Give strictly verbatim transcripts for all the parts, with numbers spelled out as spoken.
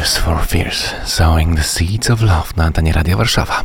Tears for Fears, Sowing the Seeds of Love na antenie Radia Warszawa.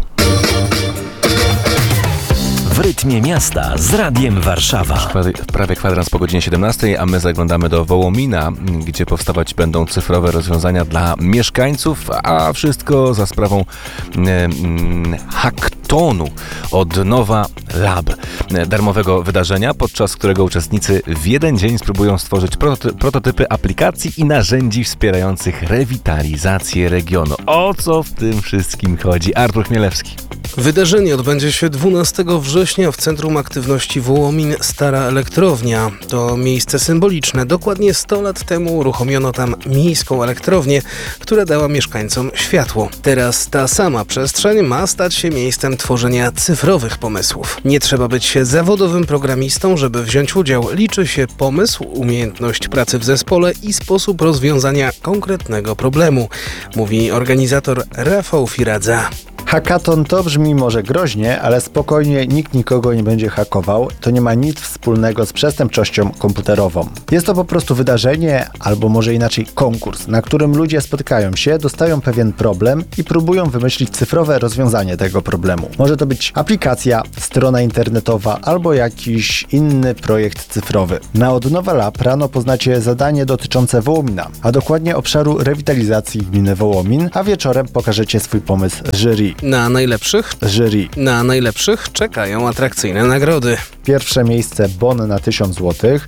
W rytmie miasta z Radiem Warszawa. Prawie kwadrans po godzinie siedemnastej, a my zaglądamy do Wołomina, gdzie powstawać będą cyfrowe rozwiązania dla mieszkańców, a wszystko za sprawą mm, hackathonu od Nowa Lab, darmowego wydarzenia, podczas którego uczestnicy w jeden dzień spróbują stworzyć prototy- prototypy aplikacji i narzędzi wspierających rewitalizację regionu. O co w tym wszystkim chodzi? Artur Chmielewski. Wydarzenie odbędzie się dwunastego września w Centrum Aktywności Wołomin Stara Elektrownia. To miejsce symboliczne. Dokładnie sto lat temu uruchomiono tam miejską elektrownię, która dała mieszkańcom światło. Teraz ta sama przestrzeń ma stać się miejscem tworzenia cyfrowych pomysłów. Nie trzeba być zawodowym programistą, żeby wziąć udział. Liczy się pomysł, umiejętność pracy w zespole i sposób rozwiązania konkretnego problemu, mówi organizator Rafał Firadza. Hackathon to brzmi może groźnie, ale spokojnie, nikt nikogo nie będzie hakował. To nie ma nic wspólnego z przestępczością komputerową. Jest to po prostu wydarzenie, albo może inaczej konkurs, na którym ludzie spotykają się, dostają pewien problem i próbują wymyślić cyfrowe rozwiązanie tego problemu. Może to być aplikacja, strona internetowa albo jakiś inny projekt cyfrowy. Na Od Nowa Lab rano poznacie zadanie dotyczące Wołomina, a dokładnie obszaru rewitalizacji gminy Wołomin, a wieczorem pokażecie swój pomysł jury. Na najlepszych? Jury. Na najlepszych czekają atrakcyjne nagrody. Pierwsze miejsce bon na tysiąc złotych,